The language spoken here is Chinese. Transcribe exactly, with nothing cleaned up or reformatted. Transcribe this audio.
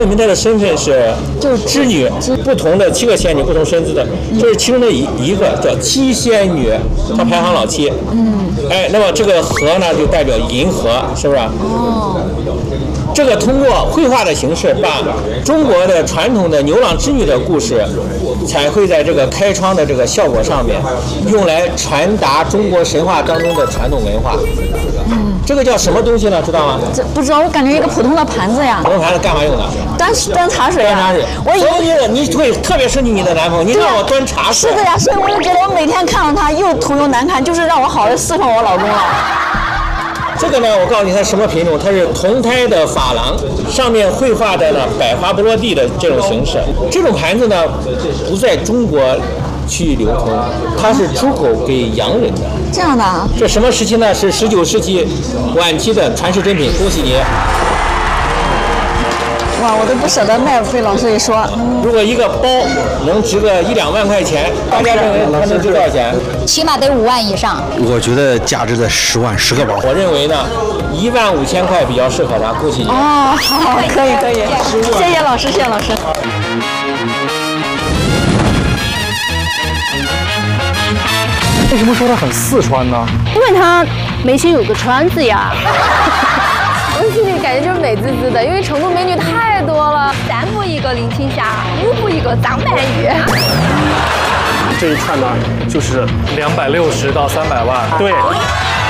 证明她的身份是就是织女，不同的七个仙女，不同身子的，这是其中的一一个叫七仙女，她排行老七。嗯，哎，那么这个河呢，就代表银河，是不是？哦。这个通过绘画的形式，把中国的传统的牛郎织女的故事，彩绘在这个开窗的这个效果上面，用来传达中国神话当中的传统文化。嗯，这个叫什么东西呢？知道吗？ 这不知道，我感觉一个普通的盘子呀。 普通盘子干嘛用的？ 端端茶水呀。 端茶水。 我以为你会特别生气你的男朋友，你让我端茶水。 是的呀，所以我就觉得我每天看到他又土又难看，就是让我好好伺候我老公了。 这个呢，我告诉你，它什么品种？它是铜胎的珐琅，上面绘画的呢百花不落地的这种形式。这种盘子呢，不在中国去流通，它是出口给洋人的。 这样的啊？ 这什么时期呢？是十九世纪晚期的传世珍品。恭喜你！ 哇，我都不舍得卖，被老师一说。嗯、 如果一个包能值个一两万块钱，大家认为它能值多少钱？ 起码得五万以上。 我觉得价值在十万，十个包。 我认为呢，一万五千块比较适合他。恭喜你！ 哦，好，可以可以，谢谢老师，谢谢老师。 为什么说它很四川呢？ 因为它眉心有个川字呀。我心里感觉就是美滋滋的，因为成都美女太多了，三步一个林青霞，五步一个张曼玉。 这一串呢，就是两百六十到三百万。对。